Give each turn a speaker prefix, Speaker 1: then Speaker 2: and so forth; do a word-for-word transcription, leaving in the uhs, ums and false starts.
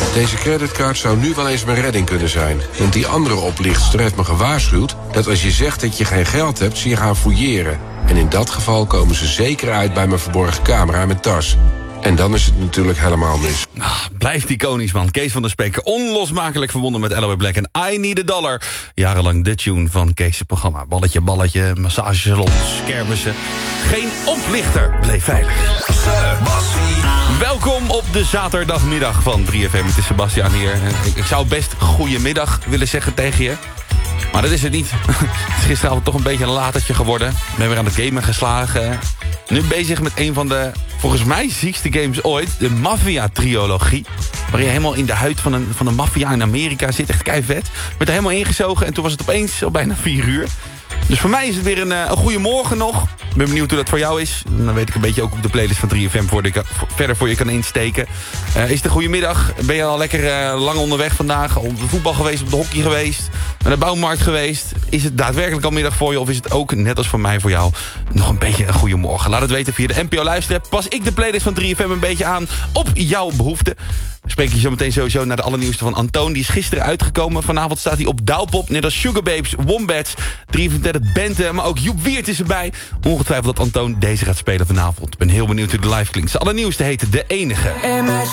Speaker 1: Deze creditcard zou nu wel eens mijn redding kunnen zijn. Want die andere oplichtster heeft me gewaarschuwd dat als je zegt dat je geen geld hebt, ze je gaan fouilleren. En in dat geval komen ze zeker uit bij mijn verborgen camera en mijn tas. En dan is het natuurlijk helemaal mis.
Speaker 2: Ah, blijft iconisch, man. Kees van der Speker, onlosmakelijk verbonden met L O E Black en I Need a Dollar. Jarenlang de tune van Kees' programma. Balletje, balletje, massagesalons, kermissen. Geen oplichter, bleef veilig. Welkom op de zaterdagmiddag van drie F M. Het is Sebastiaan hier. Ik, ik zou best goeiemiddag willen zeggen tegen je. Maar dat is het niet. Het is gisteravond toch een beetje een latertje geworden. Ik ben weer aan het gamen geslagen. Nu bezig met een van de, volgens mij, ziekste games ooit. De Mafia-triologie. Waar je helemaal in de huid van een, van een maffia in Amerika zit. Echt keivet. Ik werd er helemaal ingezogen en toen was het opeens al bijna vier uur. Dus voor mij is het weer een, een goede morgen nog. Ik ben benieuwd hoe dat voor jou is. Dan weet ik een beetje ook hoe de playlist van drie F M voor de, voor, verder voor je kan insteken. Uh, is het een goede middag? Ben je al lekker uh, lang onderweg vandaag? Op de voetbal geweest, op de hockey geweest? Naar de bouwmarkt geweest? Is het daadwerkelijk al middag voor je? Of is het ook, net als voor mij, voor jou nog een beetje een goede morgen? Laat het weten via de N P O luisterapp. Pas ik de playlist van drie F M een beetje aan op jouw behoeften. Spreek je zo meteen sowieso naar de allernieuwste van Antoon. Die is gisteren uitgekomen. Vanavond staat hij op Douwpop. Net als Sugarbabes, Wombats, drieëndertig Bente. Maar ook Joep Weert is erbij. Ongetwijfeld dat Antoon deze gaat spelen vanavond. Ik ben heel benieuwd hoe de live klinkt. De allernieuwste heet De Enige.